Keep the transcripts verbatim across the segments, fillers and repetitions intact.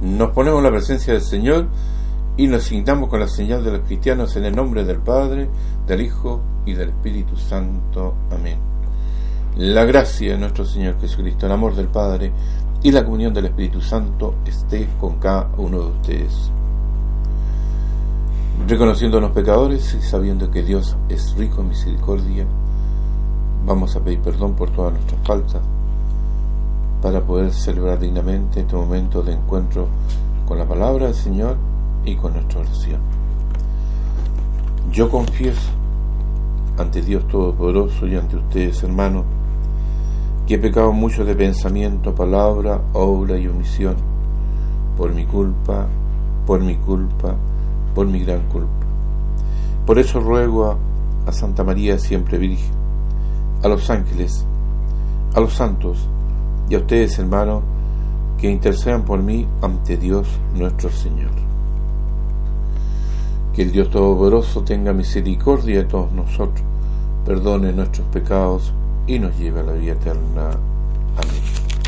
Nos ponemos en la presencia del Señor y nos signamos con la señal de los cristianos en el nombre del Padre, del Hijo y del Espíritu Santo. Amén. La gracia de nuestro Señor Jesucristo, el amor del Padre y la comunión del Espíritu Santo esté con cada uno de ustedes. Reconociendo a los pecadores y sabiendo que Dios es rico en misericordia, vamos a pedir perdón por todas nuestras faltas para poder celebrar dignamente este momento de encuentro con la palabra del Señor y con nuestra oración. Yo confieso ante Dios Todopoderoso y ante ustedes, hermanos, que he pecado mucho de pensamiento, palabra, obra y omisión, por mi culpa, por mi culpa, por mi gran culpa. Por eso ruego a, a Santa María siempre Virgen, a los ángeles, a los santos y a ustedes, hermanos, que intercedan por mí ante Dios nuestro Señor. Que el Dios Todopoderoso tenga misericordia de todos nosotros, perdone nuestros pecados y nos lleve a la vida eterna. Amén.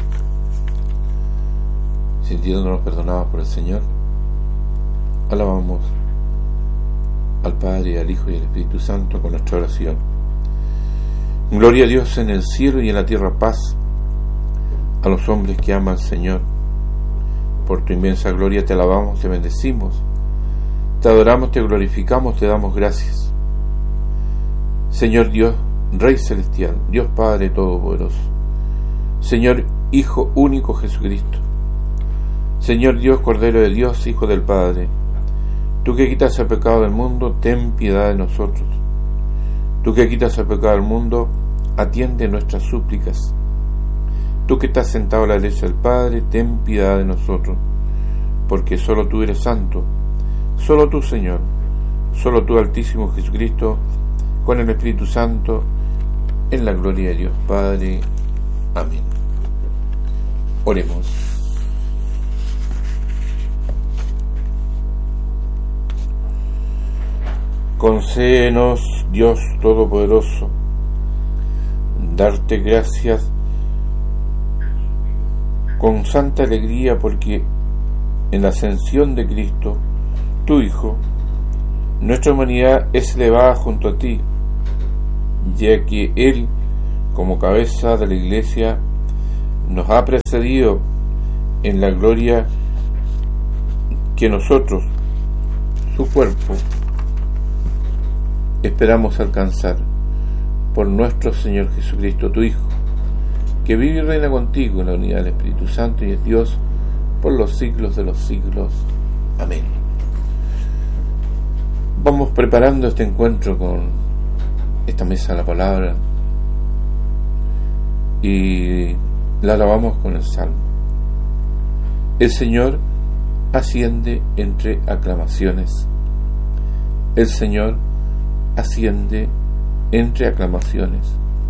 Sintiéndonos perdonados por el Señor, alabamos al Padre, al Hijo y al Espíritu Santo con nuestra oración. Gloria a Dios en el cielo y en la tierra paz a los hombres que aman al Señor. Por tu inmensa gloria te alabamos, te bendecimos, te adoramos, te glorificamos, te damos gracias. Señor Dios, Rey Celestial, Dios Padre Todopoderoso, Señor Hijo único Jesucristo, Señor Dios, Cordero de Dios, Hijo del Padre, tú que quitas el pecado del mundo, ten piedad de nosotros. Tú que quitas el pecado del mundo, atiende nuestras súplicas. Tú que estás sentado a la derecha del Padre, ten piedad de nosotros, porque solo tú eres santo, solo tú, Señor, solo tú, Altísimo Jesucristo, con el Espíritu Santo, en la gloria de Dios Padre. Amén. Oremos. Concédenos, Dios Todopoderoso, darte gracias con santa alegría, porque en la ascensión de Cristo, tu Hijo, nuestra humanidad es elevada junto a ti, ya que Él, como cabeza de la Iglesia, nos ha precedido en la gloria que nosotros, su cuerpo, esperamos alcanzar por nuestro Señor Jesucristo, tu Hijo, que vive y reina contigo en la unidad del Espíritu Santo y es Dios por los siglos de los siglos. Amén. Vamos preparando este encuentro con esta mesa de la palabra y la alabamos con el Salmo. El Señor asciende entre aclamaciones. El Señor asciende entre aclamaciones.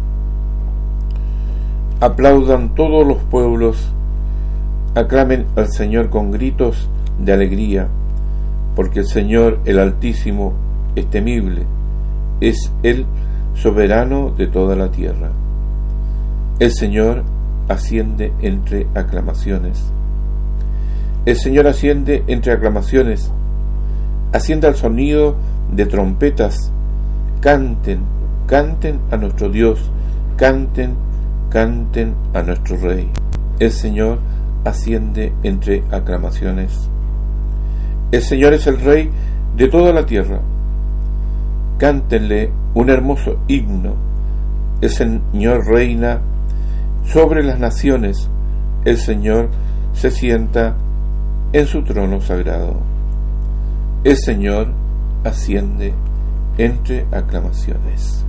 Aplaudan todos los pueblos, aclamen al Señor con gritos de alegría, porque el Señor, el Altísimo, es temible, es el soberano de toda la tierra. El Señor asciende entre aclamaciones. El Señor asciende entre aclamaciones, asciende al sonido de trompetas. Canten, canten a nuestro Dios, canten, canten a nuestro Rey. El Señor asciende entre aclamaciones. El Señor es el Rey de toda la tierra. Cántenle un hermoso himno. El Señor reina sobre las naciones. El Señor se sienta en su trono sagrado. El Señor asciende entre aclamaciones.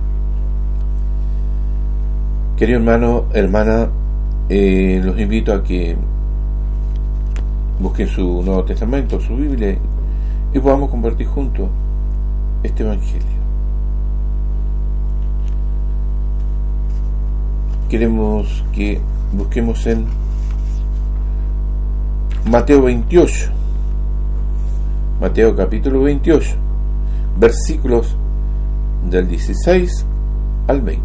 Querido hermano, hermana, eh, los invito a que busquen su Nuevo Testamento, su Biblia, y podamos compartir juntos este Evangelio. Queremos que busquemos en Mateo veintiocho, Mateo capítulo veintiocho, versículos del dieciséis al veinte.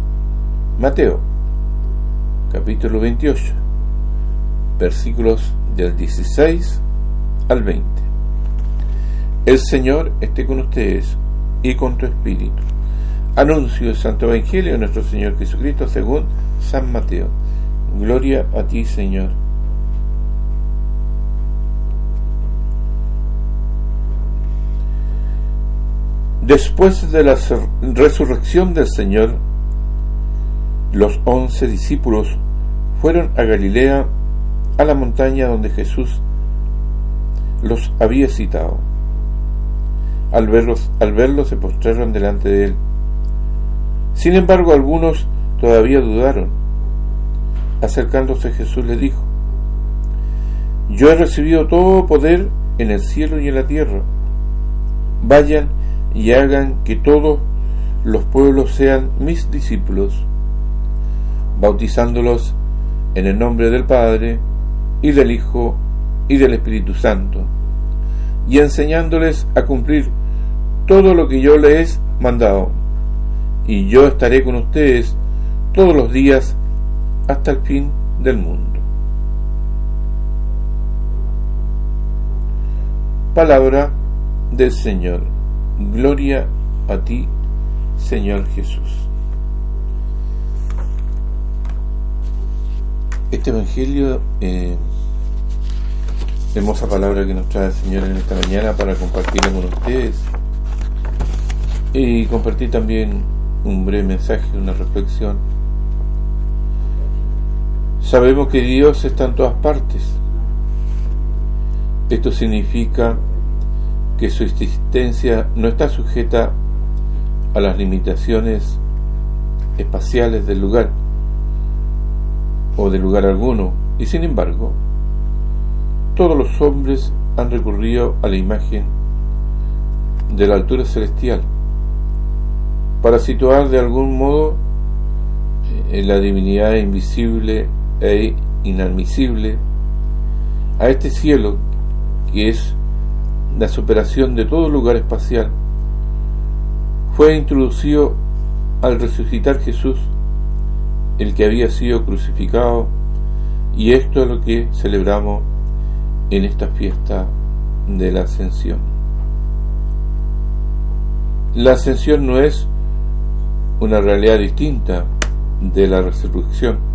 Mateo capítulo veintiocho, versículos del dieciséis al veinte. El Señor esté con ustedes y con tu espíritu. Anuncio del Santo Evangelio de nuestro Señor Jesucristo según San Mateo. Gloria a ti, Señor. Después de la resurrección del Señor, los once discípulos fueron a Galilea, a la montaña donde Jesús los había citado. Al verlos, al verlos se postraron delante de él. Sin embargo, algunos todavía dudaron. Acercándose Jesús les dijo: Yo he recibido todo poder en el cielo y en la tierra. Vayan y hagan que todos los pueblos sean mis discípulos, bautizándolos en el nombre del Padre, y del Hijo, y del Espíritu Santo, y enseñándoles a cumplir todo lo que yo les he mandado, y yo estaré con ustedes todos los días hasta el fin del mundo. Palabra del Señor. Gloria a ti, Señor Jesús. Este Evangelio, eh, hermosa palabra que nos trae el Señor en esta mañana para compartirla con ustedes y compartir también un breve mensaje, una reflexión. Sabemos que Dios está en todas partes. Esto significa que su existencia no está sujeta a las limitaciones espaciales del lugar o de lugar alguno, y sin embargo todos los hombres han recurrido a la imagen de la altura celestial para situar de algún modo en la divinidad invisible e inadmisible a este cielo que es la superación de todo lugar espacial. Fue introducido al resucitar Jesús, el que había sido crucificado, y esto es lo que celebramos en esta fiesta de la Ascensión. La Ascensión no es una realidad distinta de la resurrección,